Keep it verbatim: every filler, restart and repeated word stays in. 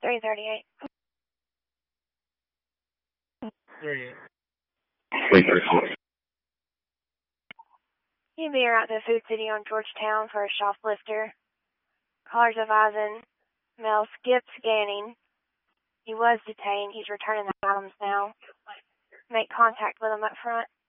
three thirty-eight. thirty-eight. three thirty-four. He'd be around the Food City on Georgetown for a shoplifter. Callers advising Mel Skip scanning. He was detained. He's returning the items now. Make contact with him up front.